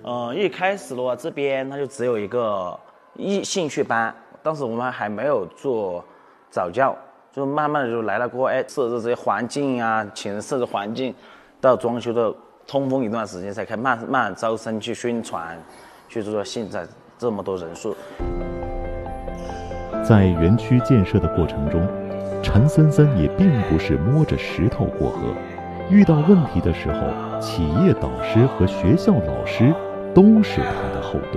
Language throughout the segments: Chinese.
一开始的话，这边它就只有一个兴趣班，当时我们还没有做早教，就慢慢的就来了过后，设置这些环境啊，请人设置环境，到装修的通风一段时间，才开始慢慢招生去宣传，去做现在这么多人数。 在园区建设的过程中，陈森森也并不是摸着石头过河，遇到问题的时候，企业导师和学校老师都是他的后盾。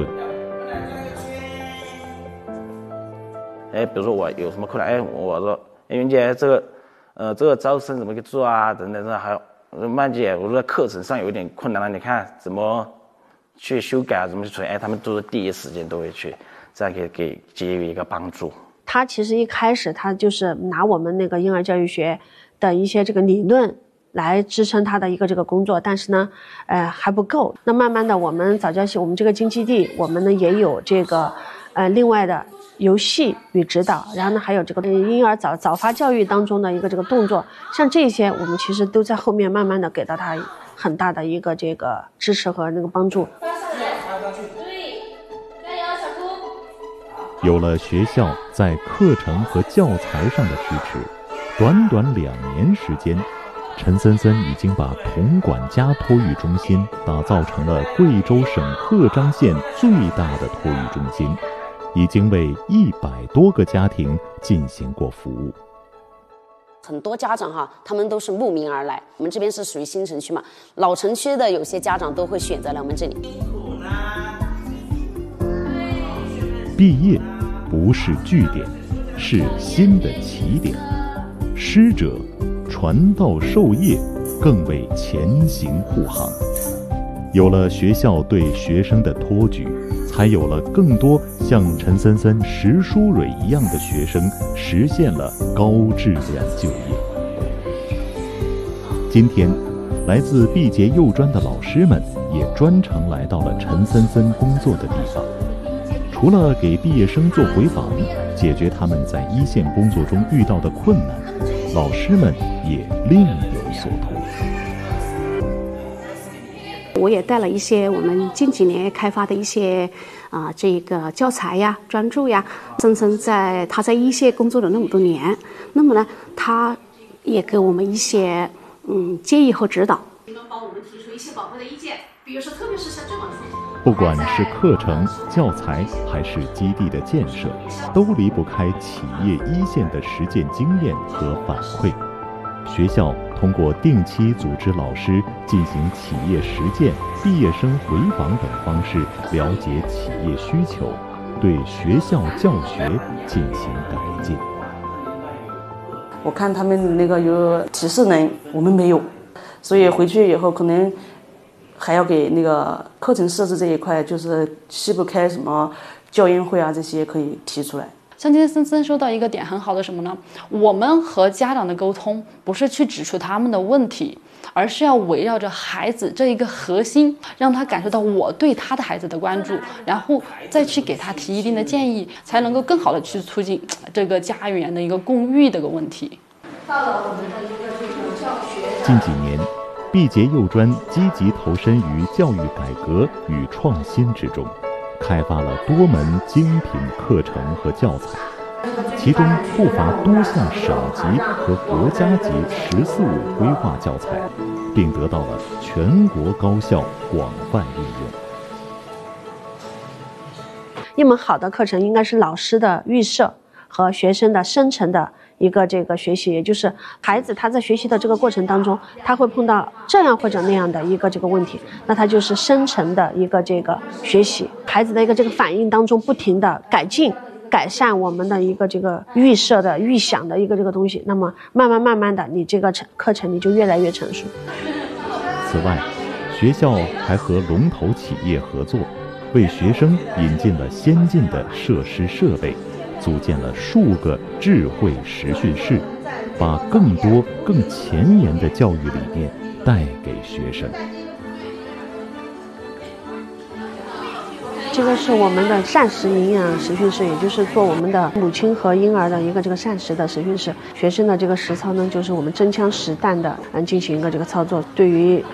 比如说我有什么困难，我说，云姐，这个招生怎么去做啊？等等，还有曼姐，我说课程上有点困难了，你看怎么去修改啊？怎么去处理？他们都是第一时间都会去，这样给予一个帮助。 他其实一开始他就是拿我们那个婴儿教育学的一些这个理论来支撑他的一个这个工作，但是呢，还不够。那慢慢的，我们早教系，我们这个经基地，我们呢也有这个，另外的游戏与指导，然后呢还有这个婴儿早发教育当中的一个这个动作，像这些我们其实都在后面慢慢的给到他很大的一个这个支持和那个帮助。 有了学校在课程和教材上的支持，短短2年时间，陈森森已经把童管家托育中心打造成了贵州省鹤岗县最大的托育中心，已经为100多个家庭进行过服务。 很多家长他们都是慕名而来，我们这边是属于新城区嘛，老城区的有些家长都会选择来我们这里。 毕业不是句点，是新的起点。师者，传道授业，更为前行护航。有了学校对学生的托举，才有了更多像陈森森、石书蕊一样的学生实现了高质量就业。今天，来自毕节幼专的老师们也专程来到了陈森森工作的地方。除了给毕业生做回访，解决他们在一线工作中遇到的困难，老师们也另有所图。 我也带了一些我们近几年开发的一些这个教材呀、专注呀。森森他在一线工作了那么多年，那么呢，他也给我们一些建议和指导。你们帮我们提出一些宝贵的意见，比如说，特别是像这种。 不管是课程、教材还是基地的建设，都离不开企业一线的实践经验和反馈。学校通过定期组织老师进行企业实践、毕业生回访等方式了解企业需求，对学校教学进行改进。 我看他们那个有提示能，我们没有，所以回去以后可能还要给那个课程设置这一块，就是西部开什么教研会啊，这些可以提出来。 像今天森森说到一个点很好的什么呢？我们和家长的沟通不是去指出他们的问题，而是要围绕着孩子这一个核心，让他感受到我对他的孩子的关注，然后再去给他提一定的建议，才能够更好的去促进这个家园的一个共育的一个问题。 到了我们的一个这个教学。 近几年，毕节幼专积极投身于教育改革与创新之中，开发了多门精品课程和教材，其中不乏多项省级和国家级“14·5”规划教材，并得到了全国高校广泛应用。 一门好的课程应该是老师的预设和学生的生成的一个这个学习，也就是孩子他在学习的这个过程当中，他会碰到这样或者那样的一个这个问题，那他就是生成的一个这个学习，孩子的一个这个反应当中不停的改进改善我们的一个这个预设的预想的一个这个东西，那么慢慢的你这个课程你就越来越成熟。 此外，学校还和龙头企业合作，为学生引进了先进的设施设备，组建了数个智慧实训室，把更多更前沿的教育理念带给学生。 这个是我们的膳食营养实训室，也就是做我们的母亲和婴儿的一个这个膳食的实训室。学生的这个实操呢，就是我们真枪实弹的进行一个这个操作。对于